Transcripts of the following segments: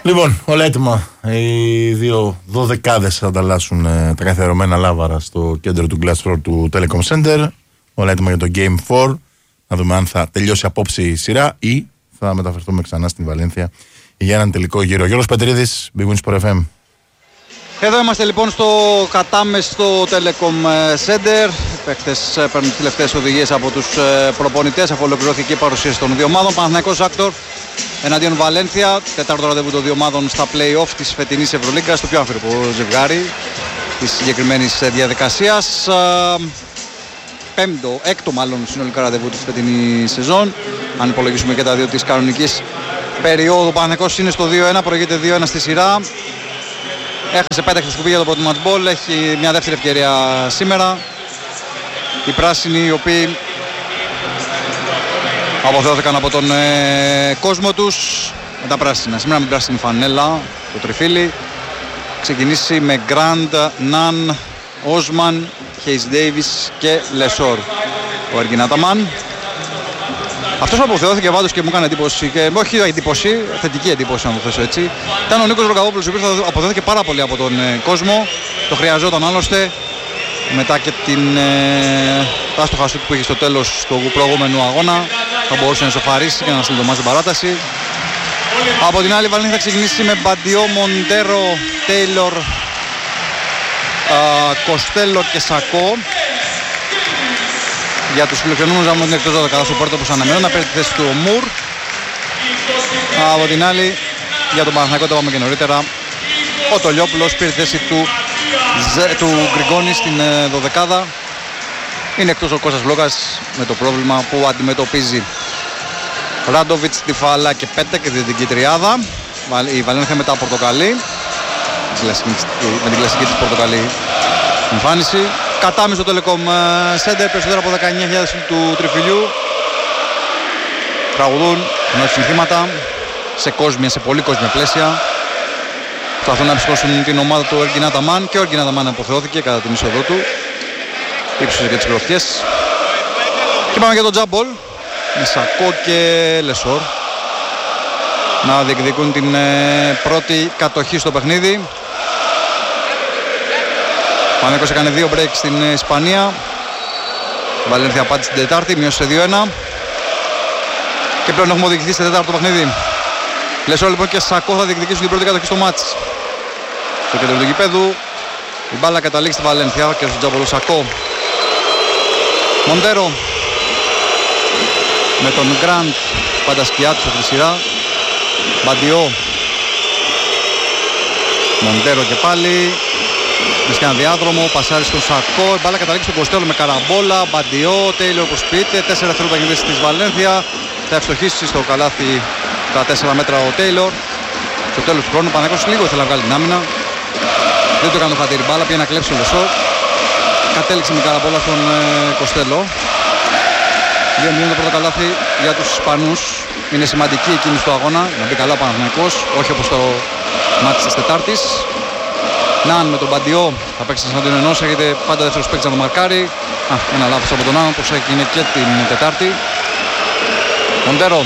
Λοιπόν, όλα έτοιμα. Οι δύο δωδεκάδες θα ανταλλάσσουν τα καθιερωμένα λάβαρα στο κέντρο του Glass Floor του Telecom Center. Όλα έτοιμα για το Game 4. Να δούμε αν θα τελειώσει απόψε η σειρά ή θα μεταφερθούμε ξανά στην Βαλένθια για έναν τελικό γύρο. Γιώργος Πετρίδης, Big Win Sport FM. Εδώ είμαστε λοιπόν στο κατάμεστο Telecom Center. Οι παίκτες παίρνουν τις τελευταίες οδηγίες από τους προπονητές αφού ολοκληρώθηκε η παρουσίαση των δύο ομάδων. Παναθηναϊκός Άκτορ εναντίον Βαλένθια. Τέταρτο ραντεβού των δύο ομάδων στα play-off της φετινής Ευρωλίγκας. Το πιο άμφυροπο ζευγάρι της συγκεκριμένης διαδικασίας. Έκτο μάλλον συνολικά ραντεβού της φετινής σεζόν. Αν υπολογίσουμε και τα δύο της κανονικής περίοδου. Ο Παναθηναϊκός είναι στο 2-1, προηγείται 2-1 στη σειρά. Έχασε πέταξε σκουπί για το πρώτο match ball, έχει μια δεύτερη ευκαιρία σήμερα. Οι πράσινοι οι οποίοι αποθεώθηκαν από τον κόσμο τους με τα πράσινα. Σήμερα με την πράσινη φανέλα, το τριφύλι. Ξεκινήσει με Γκραντ, Ναν, Όσμαν, Χέις Ντέιβις και Λεσόρ. Ο Εργινάταμαν. Αυτός που αποθεώθηκε πάντως και μου έκανε εντύπωση, και όχι εντύπωση, θετική εντύπωση να το θέσω έτσι, ήταν ο Νίκος Ροκαβόπουλος, ο οποίος αποθεώθηκε πάρα πολύ από τον κόσμο. Το χρειαζόταν άλλωστε μετά και την άστοχα σουτ που είχε στο τέλος του προηγούμενου αγώνα. Θα μπορούσε να ισοφαρίσει και να στείλει το μάτς στην παράταση. Από την άλλη η Βαλένθια θα ξεκινήσει με Μπαντιό, Μοντέρο, Τέιλορ, Κοστέλο και Σακό. Για τους φιλοξενούμενους να είναι εκτός 12 στο πόρτο όπως αναμένω, να παίρνει τη θέση του ο Μουρ. Από την άλλη για τον Παναθηναϊκό, το είπαμε και νωρίτερα, ο Τολιόπουλος πήρε τη θέση του Γκριγκόνη στην δωδεκάδα. Είναι εκτός ο Κώστας Βλόκας με το πρόβλημα που αντιμετωπίζει. Ράντοβιτς, Τιφάλα και Πέτεκ και την τριάδα. Η Βαλένθια μετά πορτοκαλί, με την κλασική της πορτοκαλί εμφάνιση. Κατάμεστο στο Telecom Center, περισσότερο από 19.000 του τριφυλιού. Τραγουδούν με συνθήματα σε κόσμια, σε πολύ κόσμια πλαίσια. Προσπαθούν να ψυχώσουν την ομάδα του Εργινάταμαν και ο Εργινάταμαν αποθεώθηκε κατά την είσοδό του. Ήψωσε και τις γροθιές. Και πάμε για τον τζάμπολ με Σακό και Λεσόρ να διεκδικούν την πρώτη κατοχή στο παιχνίδι. Ο Παναθηναϊκός έκανε 2 break στην Ισπανία. Η Βαλένθια απάντησε την Τετάρτη, μείωσε σε 2-1. Και πλέον έχουμε οδηγηθεί σε τέταρτο παιχνίδι. Λεσόρ λοιπόν και Σακό θα διεκδικήσουν την πρώτη κατοχή στο μάτς. Στο κέντρο του γηπέδου η μπάλα καταλήγει στη Βαλένθια και στον τζάμπολο Σακό. Μοντέρο με τον Γκραντ, πάντα σκιά του αυτή τη σειρά. Μπαντιό, Μοντέρο και πάλι. Βρίσκει ένα διάδρομο, πασάρει στον Σακό. Η μπάλα καταλήγει στον Κοστέλο με καραμπόλα. Μπαντιό, Τέιλορ όπως πείτε. 4 δευτερόλεπτα κερδίσει της Βαλένθια. Θα ευστοχίσει στο καλάθι τα 4 μέτρα ο Τέιλορ. Στο τέλος του χρόνου ο Παναθηναϊκός λίγο ήθελε να βγάλει την άμυνα. Δεν το έκανε το χατήρι μπάλα, πήγε να κλέψει ο Λεσόρ. Κατέληξε με καραμπόλα στον Κοστέλο. 2-0 το πρώτο καλάθι για τους Ισπανούς. Είναι σημαντική η κίνηση του αγώνα. Να μπει καλά ο Παναθηναϊκός, όχι όπως το μάτι της Τετάρτης. Ναν με τον Μπαντιό θα παίξει σαν τον ενός, έχετε πάντα δεύτερος παίκτης να το μαρκάρει. Ένα λάθος από τον Ναν, όπως έγινε και την Τετάρτη. Μοντέρο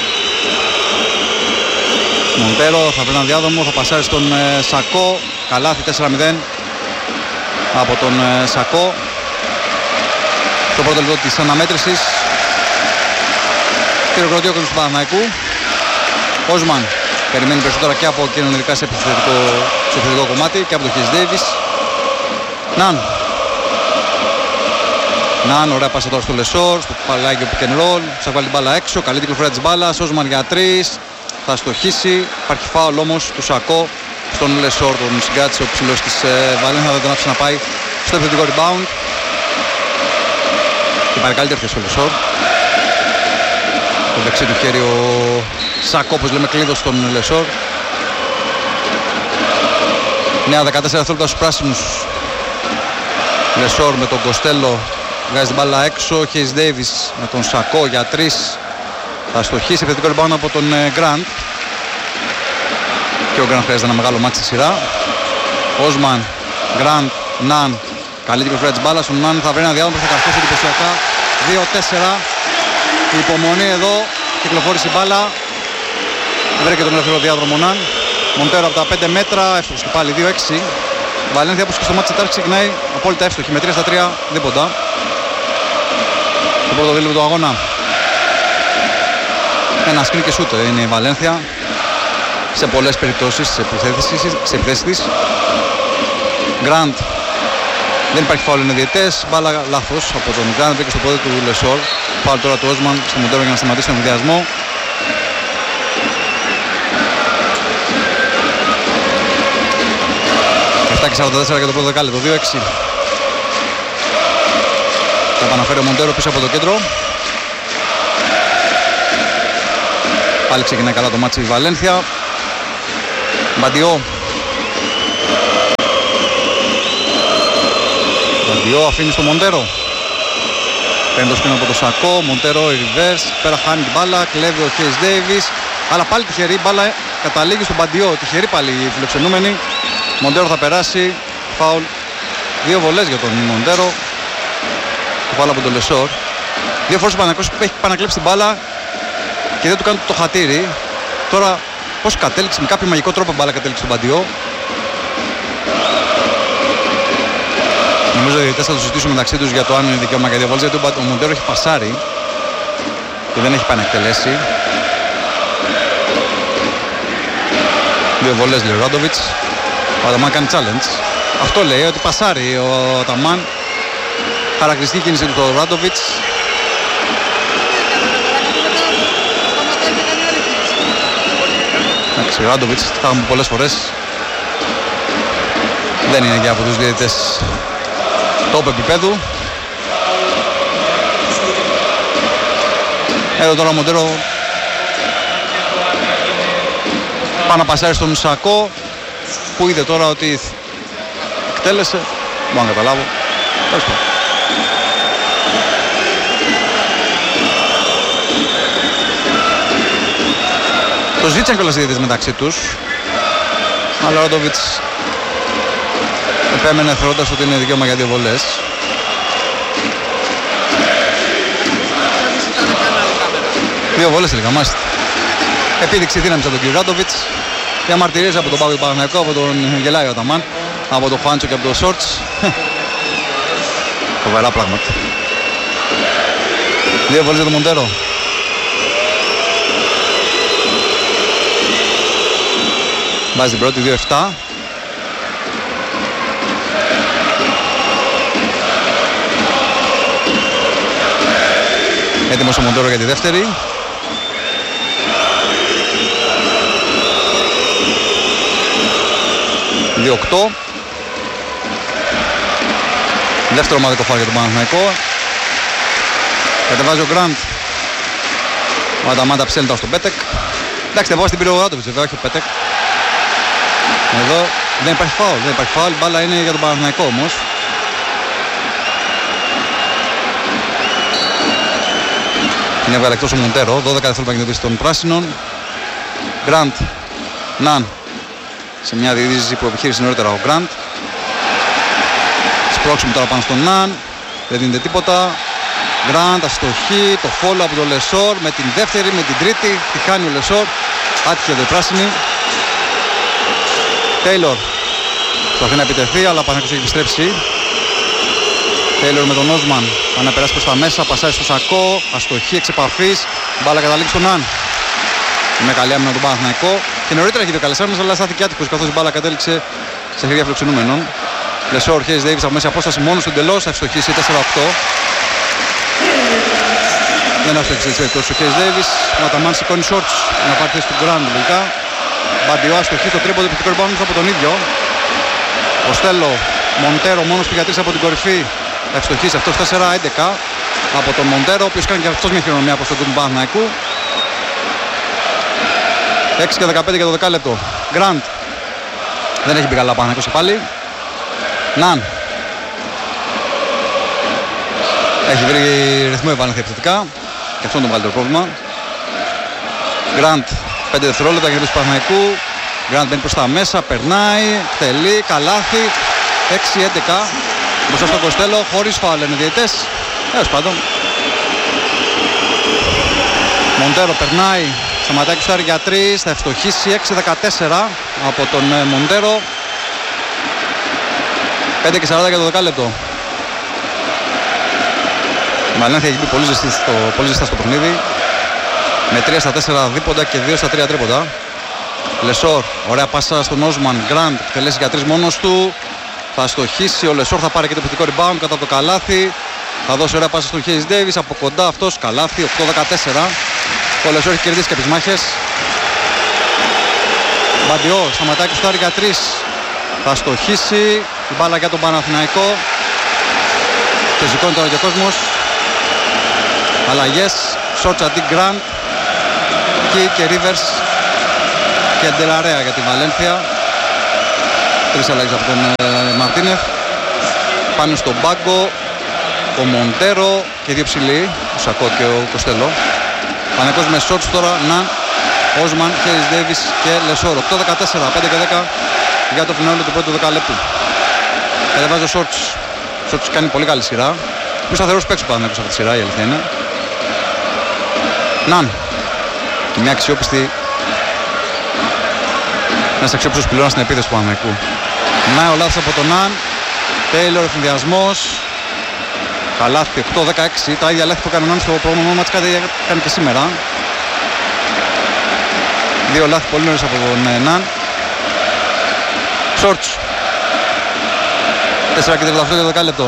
θα βρει ένα διάδρομο, θα πασάρει στον Σακό. Καλάθι 4-0 από τον Σακό. Στο πρώτο λεπτό της αναμέτρησης. Χειροκροτεί ο κόσμος του Παναθηναϊκού. Όσμαν περιμένει περισσότερα και από εκείνον, ειδικά σε επιθετικό κομμάτι, και από τον Χέις Ντέιβις. Ναν, ωραία πάσα τώρα στο Λεσόρ, στο παλάκι pick and roll. Θα βάλει την μπάλα έξω, καλή κυκλοφορία της μπάλας. Όσμαν για 3, θα στοχίσει. Υπάρχει φάουλ όμως του Σακό στον Λεσόρ, τον συγκράτησε ο ψηλός της Βαλένθια, δεν τον άφησε να πάει στο επιθετικό rebound. Και πάρει καλύτερη θέση ο Λεσόρ. Το δεξί του χέρι ο Σακό, όπως λέμε, κλείδωσε στον Λεσόρ. Νέα 14 δευτερόλεπτα στους πράσινους. Λεσόρ με τον Κοστέλο βγάζει την μπάλα έξω. Χέις Ντέιβις με τον Σακό για 3. Θα στοχίσει επιθετικό rebound από τον Γκραντ. Και ο Γκραντ χρειάζεται ένα μεγάλο μάτι στη σειρά. Όσμαν, Γκραντ, Ναν. Καλή την κυκλοφορία της μπάλας. Ο Ναν θα βρει ένα διάδρομο που θα καρφώσει εντυπωσιακά. 2-4. Η υπομονή εδώ. Κυκλοφόρησε η μπάλα. Βρήκε τον ελεύθερο διάδρομο Ναν. Μοντέρο από τα 5 μέτρα, εύστοχος και πάλι 2-6. Βαλένθια όπως και στο μάτι της Τετάρτης ξεκινάει απόλυτα εύστοχη με 3-3 δίποτα. Το πρώτο δίλεπτο του αγώνα. Ένα σκριν και σούτ είναι η Βαλένθια σε πολλές περιπτώσεις σε επιθέσεις της. Γκραντ, δεν υπάρχει φάουλ, είναι διαιτές. Μπάλα λάθος από τον Γκραντ, μπήκε στο πόδι του Λεσόρ. Φάουλ τώρα του Όσμαν στο Μοντέρο για να σταματήσει τον ενδιασμό. Και 44 για το πρώτο δεκάλεπτο, 2-6. Θα επαναφέρει ο Μοντέρο πίσω από το κέντρο. Πάλι ξεκινάει καλά το μάτσι η Βαλένθια. Μπαντιό. Μπαντιό αφήνει στο Μοντέρο. Παίρνει το σκηνό από το Σακό. Μοντέρο η reverse. Πέρα χάνει την μπάλα. Κλέβει ο Χέις Ντέιβις. Αλλά πάλι τυχερή μπάλα καταλήγει στον Μπαντιό. Τυχερή πάλι η φιλοξενούμενη. Μοντέρο θα περάσει. Φάουλ. 2 βολές για τον Μοντέρο. Το βάλα από τον Λεσόρ. 2 φορές ο Παναθηναϊκός έχει πανακλέψει την μπάλα και δεν του κάνει το χατήρι. Τώρα πώς κατέληξε, με κάποιο μαγικό τρόπο μπάλα κατέληξε τον Μπαντιό. Νομίζω ότι οι διαιτητές θα το συζητήσουν μεταξύ τους για το αν είναι δικαίωμα για 2 βολές, γιατί ο Μοντέρο έχει πασάρει και δεν έχει πανεκτελέσει. 2 βολές λέει ο Ράντοβιτς. Ο Αταμάν κάνει challenge. Αυτό λέει, ότι πασάρει ο Αταμάν. Χαρακτηριστική κίνηση του Ράντοβιτς. Εντάξει, ο Ράντοβιτς, τα είχαμε πολλές φορές. Δεν είναι και από τους διαιτητές top επίπεδου. Εδώ τώρα ο Μοντέρο πάει να πασάρει στον Σακό, που είδε τώρα ότι εκτέλεσε. Μπορώ να καταλάβω. Το ζήτησαν κιόλας οι διαιτητές μεταξύ τους, αλλά ο Ράντοβιτς επέμενε θεωρώντας ότι είναι δικαίωμα για 2 βολές. Δύο βολές τελικά, μάλιστα. Επίδειξη δύναμης από τον κύριο Ράντοβιτς. Διαμαρτυρίες από τον Παύλο Παναθηναϊκό, από τον Γελάιο Αταμάν, από τον Χουάντσο και από τον Σόρτς. Φοβερά πράγματα. 2 βολές για τον Μοντέρο. Βάζει την πρώτη, 2-7. Έτοιμος ο Μοντέρο για τη δεύτερη. ...2-8. Δεύτερο ομαδικό φάουλ για τον Παναθηναϊκό. Κατεβάζει ο Γκραντ. Ο Αταμάντα ψέλνει στον Πέτεκ. Εντάξει, δεν βάζει την πήρε ο Ράντοβιτς, βέβαια, όχι ο Πέτεκ. Εδώ δεν υπάρχει φάουλ, δεν υπάρχει φάουλ. Μπάλα είναι για τον Παναθηναϊκό όμως. Είναι έβγαλε εκτός ο Μοντέρο. 12 δευτερόλεπτα κινητοποίηση των πράσινων. Γκραντ. Ναν. Σε μια διείσδυση που επιχείρησε νωρίτερα ο Γκραντ. Σπρώξουμε τώρα πάνω στον Ναν. Δεν δίνεται τίποτα. Γκραντ, αστοχή. Το φόλο από τον Λεσόρ. Με την δεύτερη, με την τρίτη. Τη χάνει ο Λεσόρ. Άτυχε εδώ η πράσινη. Τέιλορ. Προσπαθεί να επιτεθεί, αλλά ο Παναθηναϊκός έχει επιστρέψει. Τέιλορ με τον Όσμαν. Πάει να περάσει προς τα μέσα. Πασάει στο Σακό. Αστοχή εξ επαφής. Μπάλα καταλήγει στον Ναν. Με καλή άμυνα τον Παναθηναϊκό. Και νωρίτερα έχει δύο καλές άμυνες, αλλά στάθηκε άτυχος καθώς η μπάλα κατέληξε σε χέρια φιλοξενούμενων. Λεσόρ, Χέις Ντέιβις από μέση απόσταση μόνος του εντελώς. Θα ευστοχίσει 4-8. Δεν άστοχησε τις περιπτώσεις ο Χέις Ντέιβις. Ο Αταμάν σηκώνει Σόρτς να πάρει θέση του Γκραντ τελικά. Μπαντιό αστοχή στο τρίποντο επιθετικό rebound από τον ίδιο. Ο Στέλο Μοντέρο μόνος του για 3 από την κορυφή. Θα ευστοχίσει αυτός 4-11 από τον Μοντέρο, ο οποίος κάνει και αυτός μια χειρονομία από τον του Παναθηναϊκού. 6 και 15 για το δεκάλεπτο. Γκραντ. Δεν έχει μπει καλά Παναθηναϊκός και πάλι. Ναν. Έχει βρει ρυθμό η Βαλένθια επιθετικά. Και αυτό είναι το μεγαλύτερο πρόβλημα. Γκραντ. 5 δευτερόλεπτα για τους Παναθηναϊκού. Γκραντ μπαίνει προς τα μέσα, περνάει, τελεί, καλάθι. 6-11. Μπροστά στον Κοστέλο, χωρίς φάουλ είναι διαιτητές. Έως πάντων. Μοντέρο περνάει, Σταματάκι στο για 3, θα ευστοχίσει 6-14 από τον Μοντέρο. 5 και 40 για το δεκάλεπτο. Η Βαλένθια έχει μπει πολύ ζεστά στο παιχνίδι. Με 3 στα 4 δίποντα και 2 στα 3 τρίποντα. Λεσόρ, ωραία πάσα στον Όσμαν. Γκραντ, εκτελέσει για 3 μόνος του. Θα στοχίσει, ο Λεσόρ θα πάρει και το επιθετικό rebound κατά το καλάθι. Θα δώσει ωραία πάσα στον Χέις Ντέιβις, από κοντά αυτός, καλάθι, 8-14. Ο Λεσόρ έχει κερδίσει κάποιες μάχες. Μπαντιό, σταματάκι στο για 3. Θα στοχίσει, η μπάλα για τον Παναθηναϊκό. Και σηκώνει τώρα και ο κόσμος. Αλλαγές, Σότσα, Ντί Γκραντ, Κι και Ρίβερς και Ντελαρέα για τη Βαλένθια. 3 αλλαγές από τον Μαρτίνεφ. Πάνω στον πάγκο ο Μοντέρο και 2 ψηλοί, ο Σακό και ο Κοστέλο. Πανεκός με Σότς τώρα, Ναν, Όσμαν, Χέρις Ντέιβις και Λεσόρ. 8-14, 5 και 10 για το φινάλε του πρώτου δεκαλέπτου. Κατεβάζει ο Σότς. Ο Σότς κάνει πολύ καλή σειρά. Πιο σταθερός παίξω πάνω από αυτή τη σειρά, η αλήθεια είναι. Ναν. Και μια αξιόπιστη. Ένας αξιόπιστος πυλώνας στην επίθεση του Παναθηναϊκού. Να ο λάθος από τον Ναν. Τέιλορ, ευθυνδιασμός. Καλάθι 8-16. Τα ίδια λάθη που έκανε ο Ναν στο προηγούμενο μάτς κάνει και σήμερα. 2 λάθη πολύ νωρίς από τον Ναν. Σόρτς. 4 και 38 για δεκάλεπτο.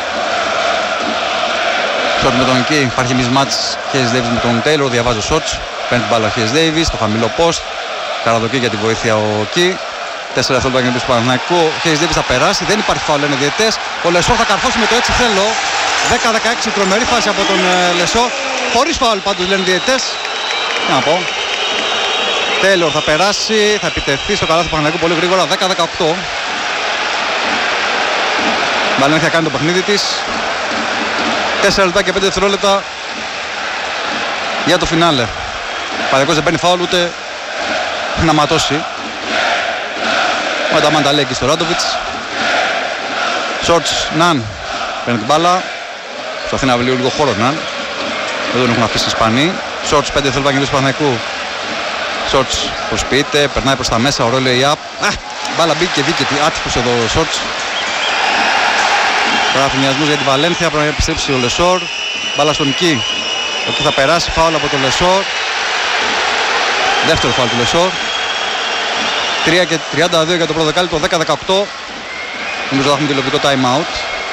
Σόρτς με τον Κι. Υπάρχει mismatch Χέις Ντέιβις με τον Τέιλορ. Διαβάζει ο Σόρτς. Παίρνει την μπάλα ο Χέις Ντέιβις. Το χαμηλό post. Καραδοκή για τη βοήθεια ο Κι. 4 δευτερόλεπτα για τον Παναθηναϊκό. Ο Χέις Ντέιβις θα περάσει. Δεν υπάρχει φάουλ, λένε οι διαιτητές. Ο Λεσόρ θα καρφώσει με το έτσι θέλω. 10-16 τρομερή φάση από τον Λεσόρ. Χωρίς φάουλ πάντως λένε οι διαιτητές. Τι να πω. Τέιλορ θα περάσει. Θα επιτεθεί στο καλάθι του Παναθηναϊκού πολύ γρήγορα. 10-18. Βαλένθια κάνει το παιχνίδι της. 4 λεπτά και 5 δευτερόλεπτα για το φινάλε. Ο Παναθηναϊκός δεν παίρνει φάουλ ούτε να ματώσει. Ο Αταμάν τα λέει εκεί στο Ράντοβιτς. Σόρτς, Ναν. Παίρνει την μπάλα. Προσπαθεί να βρει λίγο χώρο Ναν. Δεν τον έχουν αφήσει οι Ισπανοί. Σόρτς, 5 δευτερόλεπτα για τον Παναθηναϊκού. Σόρτς προσποιείται, περνάει προς τα μέσα, ο ρόλο η-up. Μπάλα μπήκε δίκαιη, άτυχος εδώ ο Σόρτς. Τώρα αφημιασμός για τη Βαλένθια, πρέπει να επιστρέψει ο Λεσόρ. Μπάλα στον Κι. Εκεί θα περάσει, φάουλ από τον Λεσόρ. Δεύτερο φάουλ του Λεσόρ. 3 και 32 για το πρώτο δεκάλεπτο, 10-18. Νομίζω θα έχουμε τηλεοπτικό time out.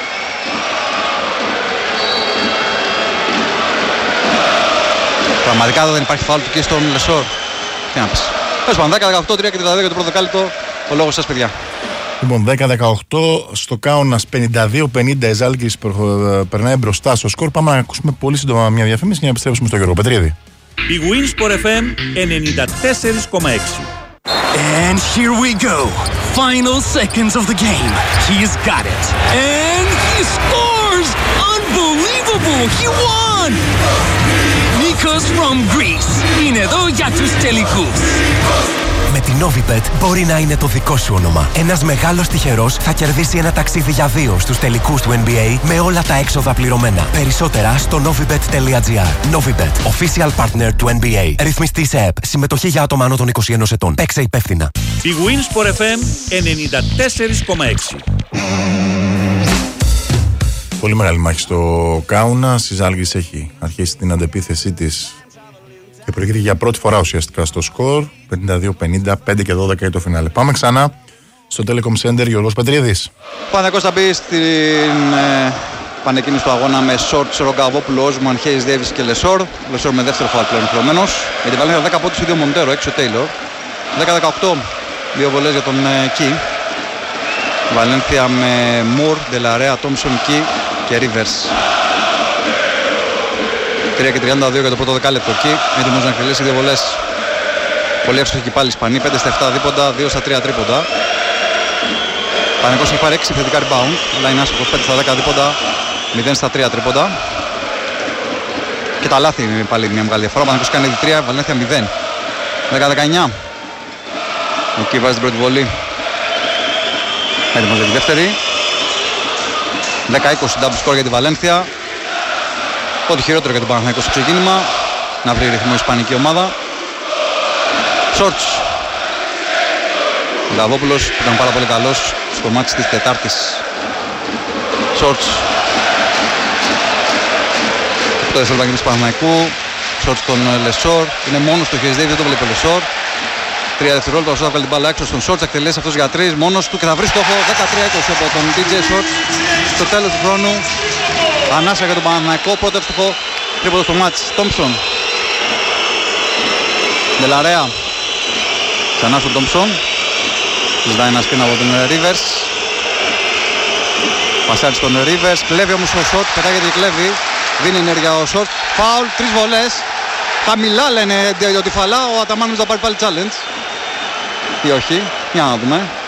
Πραγματικά δεν υπάρχει φάουλ του και στον Λεσόρ. Τι να πεις. Πες πάμε, 10-18, 3 και 32 για το πρώτο δεκάλεπτο. Ο λόγος σας, παιδιά. Λοιπόν, 10-18 στο Κάουνας, 52-50 η Ζάλγκης περνάει μπροστά στο σκορ. Πάμε να ακούσουμε πολύ σύντομα μια διαφήμιση και να επιστρέψουμε στο Γιώργο Πετρίδη. Η Winsport FM 94,6. And here we go. Final seconds of the game. He's got it. And he scores! Unbelievable! He won! Nikos from Greece. Είναι εδώ για τους τελικούς. Με την Novibet μπορεί να είναι το δικό σου όνομα. Ένας μεγάλος τυχερός θα κερδίσει ένα ταξίδι για 2 στους τελικούς του NBA με όλα τα έξοδα πληρωμένα. Περισσότερα στο novibet.gr. Novibet, official partner του NBA. Ρυθμιστή σε ΕΠ. Συμμετοχή για άτομα άνω των 21 ετών. Παίξε υπεύθυνα. Η Winsport FM 94,6. Πολύ μεγάλη μάχη στο Κάουνας. Η Ζάλγκης έχει αρχίσει την αντεπίθεσή της και προηγείται για πρώτη φορά ουσιαστικά στο σκορ. 52-50, 5 και 12 για το φινάλε. Πάμε ξανά στο Telecom Center, Γιώργος Πετρίδης. Ο Παναθηναϊκός θα μπει στην πανεκκίνηση του αγώνα με Σόρτς, Ρογκαβόπουλο, Όσμαν, Χέις Ντέιβις και Λεσόρ. Λεσόρ με δεύτερο φάουλ πλέον χρεωμένος. Για τη Βαλένθια 10 πόντους, 2 Μοντέρο, 6 ο Τέιλορ. 10-18, 2 βολές για τον Κι. Βαλένθια με Μουρ, Ντελαρέα, Τόμσον, Κι και Ρίβερς. 3 και 32 για το πρώτο δεκάλεπτο. Κι έτοιμος να εκτελέσει 2 βολές. Πολύ εύστοχοι και πάλι Ισπανοί. 5 στα 7 δίποντα, 2 στα 3 τρίποντα. Παναθηναϊκός έχει πάρει 6 θετικά rebound. Αλλά είναι άσχετος 5 στα 10 δίποντα, 0 στα 3 τρίποντα. Και τα λάθη είναι πάλι μια μεγάλη διαφορά. Παναθηναϊκός κάνει 3, Βαλένθια 0. 10-19. Ο Κι βάζει την πρώτη βολή. Έτοιμος για τη δεύτερη. 10-20 double score για τη Βαλένθια. Ό,τι χειρότερο για τον Παναθηναϊκό στο ξεκίνημα. Να βρει ρυθμό η ισπανική ομάδα. Σόρτς. Λαβόπουλος που ήταν πάρα πολύ καλός στο μάτς της Τετάρτης. Σόρτς. Το δευτερόλεπτο του Παναθηναϊκού. Σόρτς στον Λεσόρ. Είναι μόνος του Χεζδέιβ, δεν το βλέπει ο Λεσόρ. 3 δευτερόλεπτα, ο Σόρτς θα βγάλει την μπάλα έξω στον Σόρτς. Θα εκτελέσει αυτός για 3 μόνος του και θα βρει στόχο 13-20 από τον DJ Σόρτς. Στο τέλος του χρόνου. Ανάσα για τον Παναθηναϊκό. Πρώτο εύστοχο τρίποντο στο μάτς. Τόμψον. Ντελαρέα. Ξανά στον Τόμψον. Ζητάει ένα σκριν από τον Rivers. Πασάρι στον Rivers. Κλέβει όμως ο Σόρτ. Πετάγεται και κλέβει. Δίνει ενέργεια ο Σόρτ. Φάουλ. 3 βολές. Χαμηλά λένε ότι φαλά. Ο Αταμάν θα πάρει πάλι challenge. Ή όχι. Για να δούμε.